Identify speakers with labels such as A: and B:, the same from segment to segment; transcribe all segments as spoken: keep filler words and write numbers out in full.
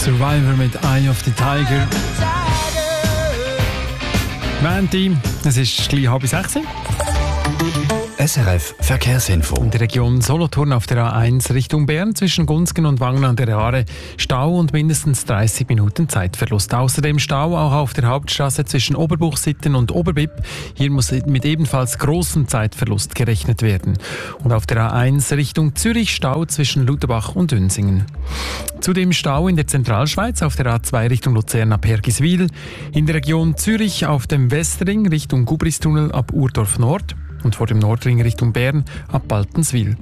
A: Survivor mit Eye of the Tiger. Mandy, es ist gleich halb sechs.
B: S R F Verkehrsinfo.
A: In der Region Solothurn auf der A eins Richtung Bern zwischen Gunzgen und Wangen an der Aare Stau und mindestens dreißig Minuten Zeitverlust. Außerdem Stau auch auf der Hauptstraße zwischen Oberbuchsitten und Oberbipp. Hier muss mit ebenfalls großem Zeitverlust gerechnet werden. Und auf der A eins Richtung Zürich Stau zwischen Lutherbach und Unsingen. Zudem Stau in der Zentralschweiz auf der A zwei Richtung Luzern ab Hergiswil. In der Region Zürich auf dem Westring Richtung Gubristunnel ab Urdorf Nord. Und vor dem Nordring Richtung Bern ab Baltenswil.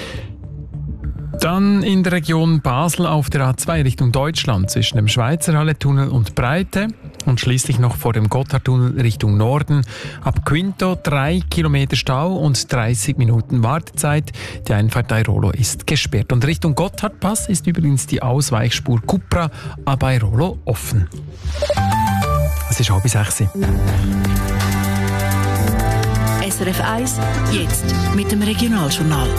A: Dann in der Region Basel auf der A zwei Richtung Deutschland zwischen dem Schweizerhalle-Tunnel und Breite. Und schließlich noch vor dem Gotthardtunnel Richtung Norden. Ab Quinto drei Kilometer Stau und dreißig Minuten Wartezeit. Die Einfahrt Airolo ist gesperrt. Und Richtung Gotthardpass ist übrigens die Ausweichspur Cupra ab Airolo offen. Es ist halb sechs.
C: S R F eins, jetzt mit dem Regionaljournal.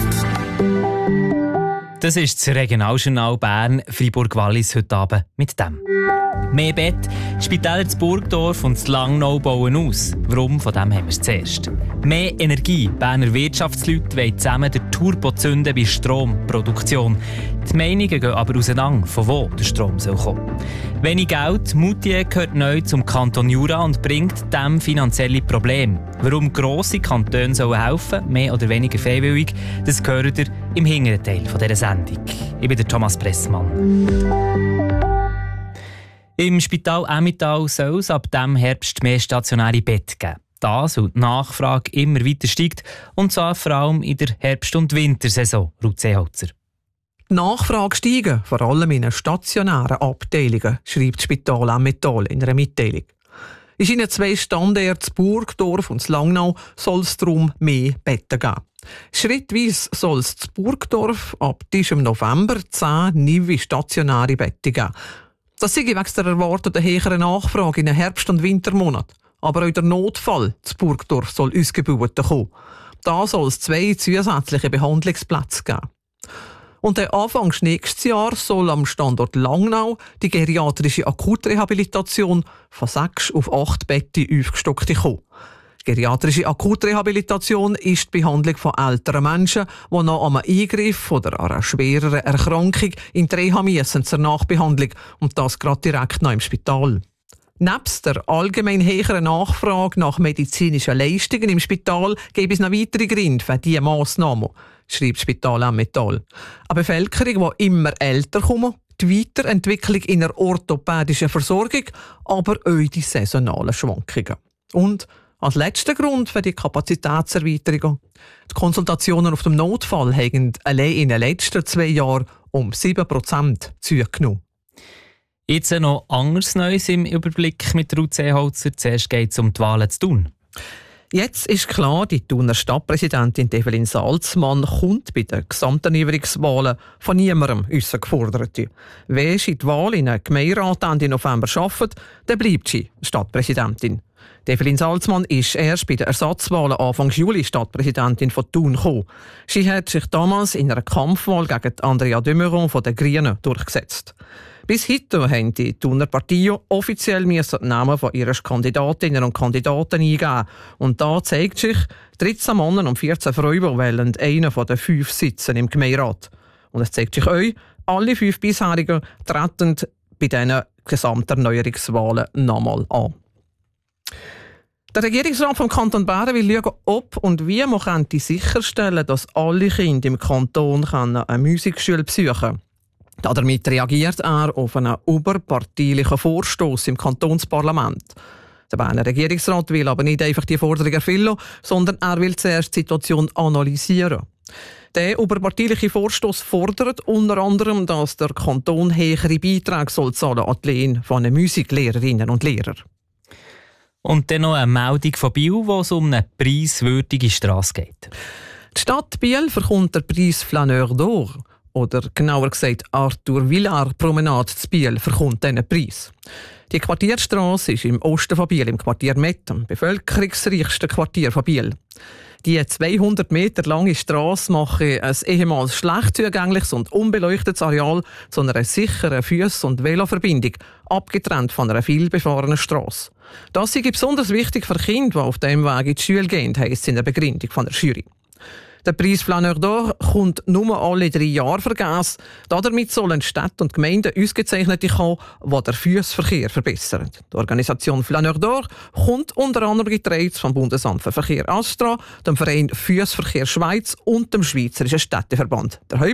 D: Das ist das Regionaljournal Bern, Freiburg-Wallis heute Abend mit dem. Mehr Bett, die Spitäler in Burgdorf und in Langnau bauen aus. Warum? Von dem haben wir es zuerst. Mehr Energie. Berner Wirtschaftsleute wollen zusammen den Turbo zünden bei Stromproduktion. Die Meinungen gehen aber auseinander, von wo der Strom soll kommen. Wenig Geld. Moutier gehört neu zum Kanton Jura und bringt dem finanzielle Probleme. Warum grosse Kantone sollen helfen, mehr oder weniger freiwillig, das gehört ihr im hinteren Teil dieser Sendung. Ich bin der Thomas Pressmann. Im Spital Emmental soll es ab diesem Herbst mehr stationäre Betten geben. Das, weil die Nachfrage immer weiter steigt, und zwar vor allem in der Herbst- und Wintersaison, Ruth Seeholzer.
E: Die Nachfrage steigt, vor allem in den stationären Abteilungen, schreibt das Spital Emmental in einer Mitteilung. In seinen zwei Standorten Burgdorf und Langnau soll es darum mehr Betten geben. Schrittweise soll es in Burgdorf ab diesem November zehn neue stationäre Betten geben. Das sei wegen der erwarteten höheren Nachfrage in den Herbst- und Wintermonaten. Aber auch der Notfall zu Burgdorf soll ausgebaut kommen. Da soll es zwei zusätzliche Behandlungsplätze geben. Und dann Anfangs nächstes Jahr soll am Standort Langnau die geriatrische Akutrehabilitation von sechs auf acht Betten aufgestockt kommen. Geriatrische Akutrehabilitation ist die Behandlung von älteren Menschen, die nach einem Eingriff oder einer schwereren Erkrankung in die Reha müssen zur Nachbehandlung, und das gerade direkt nach im Spital. Nebst der allgemein höheren Nachfrage nach medizinischen Leistungen im Spital gibt es noch weitere Gründe für diese Massnahmen, schreibt das Spital Emmental. Eine Bevölkerung, die immer älter kommt, die Weiterentwicklung in der orthopädischen Versorgung, aber auch die saisonalen Schwankungen. Und als letzter Grund für die Kapazitätserweiterung: die Konsultationen auf dem Notfall haben allein in den letzten zwei Jahren um sieben Prozent zugenommen.
D: Jetzt noch anderes Neues im Überblick mit Ruth Seeholzer. Zuerst geht es um die Wahlen zu Thun.
E: Jetzt ist klar, die Thuner Stadtpräsidentin Evelyn Salzmann kommt bei den Gesamterneuerungswahlen von niemandem herausgefordert. Wer sie die Wahl in einen Gemeinderat Ende November schafft, dann bleibt sie Stadtpräsidentin. Evelyn Salzmann ist erst bei den Ersatzwahlen Anfang Juli Stadtpräsidentin von Thun gekommen. Sie hat sich damals in einer Kampfwahl gegen Andrea de Meuron von den Grünen durchgesetzt. Bis heute haben die Thuner Partien offiziell die Namen von ihren Kandidatinnen und Kandidaten eingeben. Und da zeigt sich, dreizehn Männer und vierzehn Frauen wählen einen von den fünf Sitzen im Gemeinderat. Und es zeigt sich euch, alle fünf bisherigen treten bei diesen Gesamterneuerungswahlen nochmal an. Der Regierungsrat vom Kanton Bern will schauen, ob und wie man sicherstellen kann, dass alle Kinder im Kanton eine Musikschule besuchen können. Damit reagiert er auf einen überparteilichen Vorstoss im Kantonsparlament. Der Berner Regierungsrat will aber nicht einfach die Forderung erfüllen, sondern er will zuerst die Situation analysieren. Der überparteiliche Vorstoss fordert unter anderem, dass der Kanton höhere Beiträge soll zahlen an die Löhne von den Musiklehrerinnen und Lehrern.
D: Und dann noch eine Meldung von Biel, wo es um eine preiswürdige Strasse geht.
E: Die Stadt Biel verkommt den Preis Flaneur d'Or. oder genauer gesagt Arthur Villard Promenade zu Biel, verkommt diesen Preis. Die Quartierstrasse ist im Osten von Biel, im Quartier Mett, dem bevölkerungsreichsten Quartier von Biel. Die zweihundert Meter lange Strasse macht ein ehemals schlecht zugängliches und unbeleuchtetes Areal zu einer sicheren Fuss- und Veloverbindung, abgetrennt von einer vielbefahrenen Strasse. Das ist besonders wichtig für Kinder, die auf diesem Weg in die Schule gehen, heisst es in der Begründung von der Jury. Der Preis Flaneur d'Or kommt nur alle drei Jahre vergessen. Damit sollen Städte und Gemeinden Ausgezeichnete kommen, die den Fussverkehr verbessern. Die Organisation Flaneur d'Or kommt unter anderem getragen vom Bundesamt für Verkehr Astra, dem Verein Fussverkehr Schweiz und dem Schweizerischen Städteverband. Der